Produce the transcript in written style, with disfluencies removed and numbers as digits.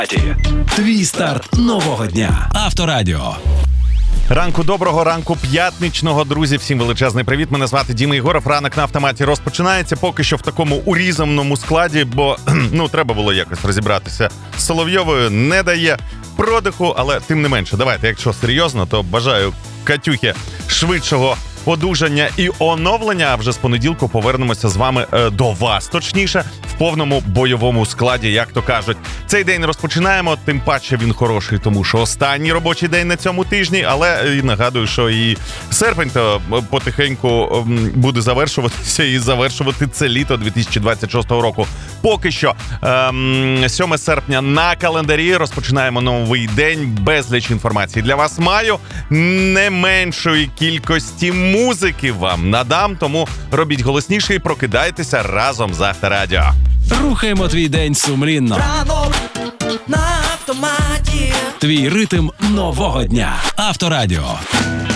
Твій старт нового дня. Авторадіо. Ранку доброго, ранку п'ятничного, друзі. Всім величезний привіт. Мене звати Діма Єгоров. Ранок на автоматі розпочинається. Поки що в такому урізаному складі, бо треба було якось розібратися з Соловйовою. Не дає продиху, але тим не менше. Давайте, якщо серйозно, то бажаю Катюхі швидшого одужання і оновлення. А вже з понеділку повернемося з вами до вас. Точніше, в повному бойовому складі, як то кажуть. Цей день розпочинаємо, тим паче він хороший, тому що останній робочий день на цьому тижні, але і нагадую, що і серпень-то потихеньку буде завершуватися і завершувати це літо 2026 року. Поки що 7 серпня на календарі, розпочинаємо новий день, безліч інформації для вас маю, не меншої кількості музики вам надам, тому робіть голосніше і прокидайтеся разом з Авторадіо. Рухаємо твій день сумлінно. Ранок на автоматі. Твій ритм нового дня. Авторадіо.